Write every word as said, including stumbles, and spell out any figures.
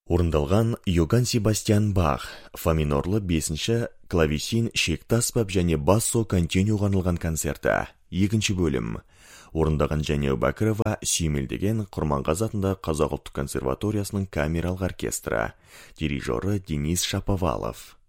Орындалған Йоганн Себастьян Бах, фа минорлы бесінші клавесин шекті аспап және бассо континуға арналған концерті. Екінші бөлім. Орындаған Жәнеу Бәкірова сүйемелдеген Құрманғазы атындағы Қазақ ұлттық консерваториясының камералық оркестрі. Дирижері Денис Шаповалов.